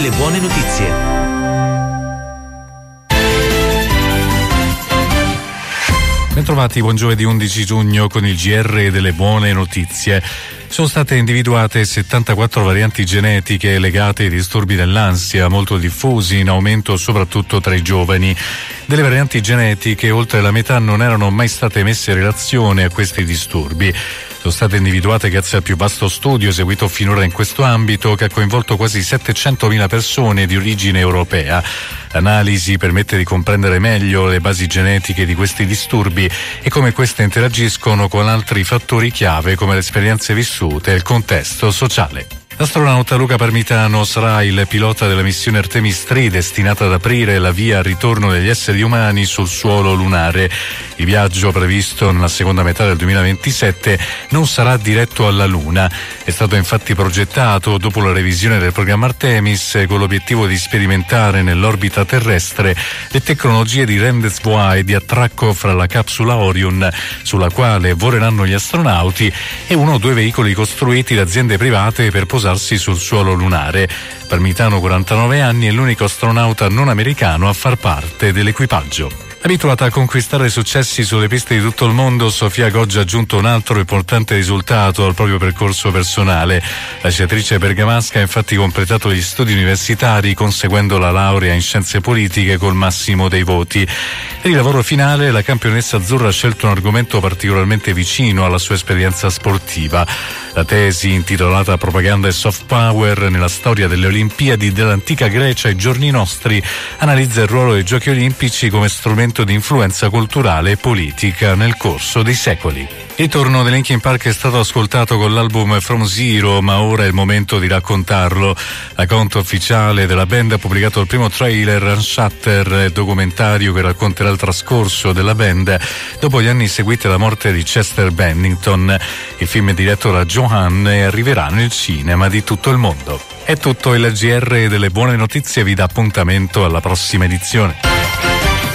Le buone notizie. Bentrovati, buon giovedì 11 giugno con il GR delle buone notizie. Sono state individuate 74 varianti genetiche legate ai disturbi dell'ansia, molto diffusi, in aumento soprattutto tra i giovani. Delle varianti genetiche, oltre la metà non erano mai state messe in relazione a questi disturbi. Sono state individuate grazie al più vasto studio eseguito finora in questo ambito, che ha coinvolto quasi 700.000 persone di origine europea. L'analisi permette di comprendere meglio le basi genetiche di questi disturbi e come queste interagiscono con altri fattori chiave come le esperienze vissute e il contesto sociale. L'astronauta Luca Parmitano sarà il pilota della missione Artemis 3 destinata ad aprire la via al ritorno degli esseri umani sul suolo lunare. Il viaggio, previsto nella seconda metà del 2027, non sarà diretto alla Luna. È stato infatti progettato dopo la revisione del programma Artemis con l'obiettivo di sperimentare nell'orbita terrestre le tecnologie di rendezvous e di attracco fra la capsula Orion, sulla quale voleranno gli astronauti, e uno o due veicoli costruiti da aziende private per posarsi sul suolo lunare. Parmitano, 49 anni, è l'unico astronauta non americano a far parte dell'equipaggio. Abituata a conquistare successi sulle piste di tutto il mondo, Sofia Goggia ha aggiunto un altro importante risultato al proprio percorso personale. La sciatrice bergamasca ha infatti completato gli studi universitari conseguendo la laurea in scienze politiche col massimo dei voti. Per il lavoro finale la campionessa azzurra ha scelto un argomento particolarmente vicino alla sua esperienza sportiva. La tesi, intitolata Propaganda e Soft Power nella storia delle Olimpiadi dell'antica Grecia ai giorni nostri, analizza il ruolo dei Giochi Olimpici come strumento di influenza culturale e politica nel corso dei secoli. Il ritorno dei Linkin Park è stato ascoltato con l'album From Zero, ma ora è il momento di raccontarlo. La conto ufficiale della band ha pubblicato il primo trailer, Unshatter, documentario che racconterà il trascorso della band dopo gli anni seguiti alla morte di Chester Bennington. Il film è diretto da Johan e arriverà nel cinema di tutto il mondo. È tutto, il GR delle buone notizie vi dà appuntamento alla prossima edizione.